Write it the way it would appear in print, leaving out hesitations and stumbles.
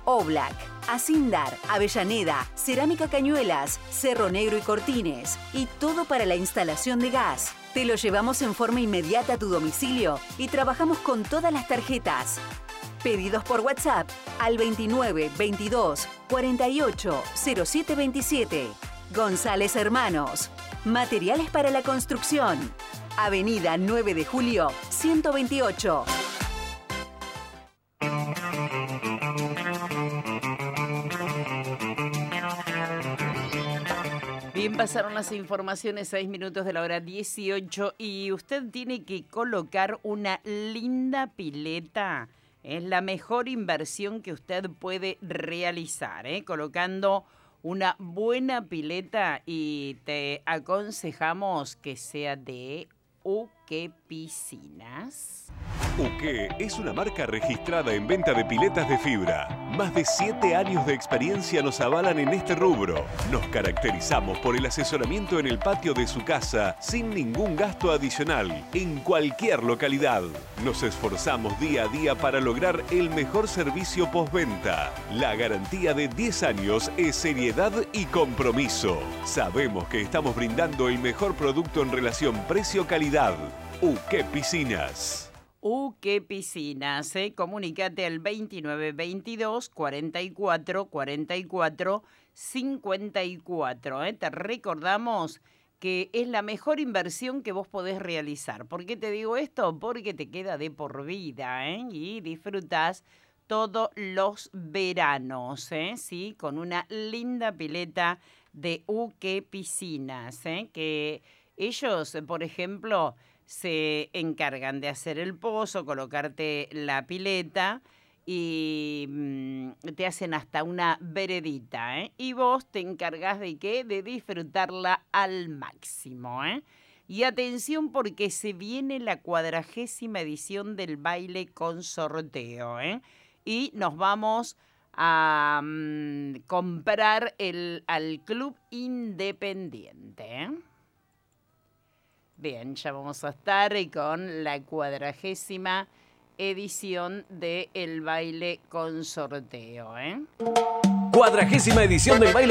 Oblak, Acindar, Avellaneda, Cerámica Cañuelas, Cerro Negro y Cortines. Y todo para la instalación de gas. Te lo llevamos en forma inmediata a tu domicilio y trabajamos con todas las tarjetas. Pedidos por WhatsApp al 29 22 48 07 27. González Hermanos. Materiales para la construcción. Avenida 9 de Julio, 128. Bien, pasaron las informaciones, 6 minutos de la hora 18 y usted tiene que colocar una linda pileta. Es la mejor inversión que usted puede realizar, colocando una buena pileta, y te aconsejamos que sea de Uke Piscinas. Uke es una marca registrada en venta de piletas de fibra. Más de 7 años de experiencia nos avalan en este rubro. Nos caracterizamos por el asesoramiento en el patio de su casa sin ningún gasto adicional, en cualquier localidad. Nos esforzamos día a día para lograr el mejor servicio postventa. La garantía de 10 años es seriedad y compromiso. Sabemos que estamos brindando el mejor producto en relación precio-calidad. Uke Piscinas. Uke Piscinas, comunícate al 29 22 44 44 54. Te recordamos que es la mejor inversión que vos podés realizar. ¿Por qué te digo esto? Porque te queda de por vida, y disfrutás todos los veranos, ¿sí? Con una linda pileta de Uke Piscinas, que ellos, por ejemplo, se encargan de hacer el pozo, colocarte la pileta y te hacen hasta una veredita, y vos te encargás de ¿qué? De disfrutarla al máximo, Y atención, porque se viene la 40ª edición del baile con sorteo, y nos vamos a comprar al Club Independiente, Bien, ya vamos a estar con la 40ª edición del baile con sorteo, 40ª edición del baile